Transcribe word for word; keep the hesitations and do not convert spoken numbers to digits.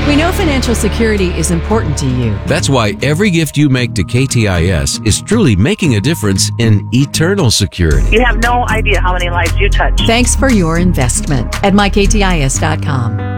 We know financial security is important to you. That's why every gift you make to K T I S is truly making a difference in eternal security. You have no idea how many lives you touch. Thanks for your investment at my K T I S dot com.